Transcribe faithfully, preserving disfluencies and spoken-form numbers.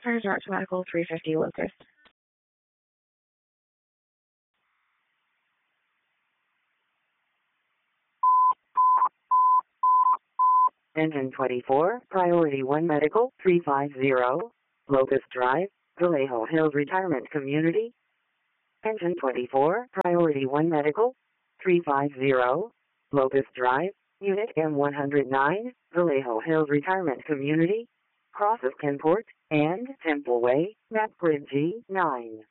Fire Darts Medical three fifty Locust. Engine twenty-four, Priority one Medical, three fifty, Locust Drive, Vallejo Hills Retirement Community. Engine twenty-four, Priority one Medical, three fifty, Locust Drive, Unit M one oh nine, Vallejo Hills Retirement Community, Cross of Kenport, and Temple Way, Map Grid G nine.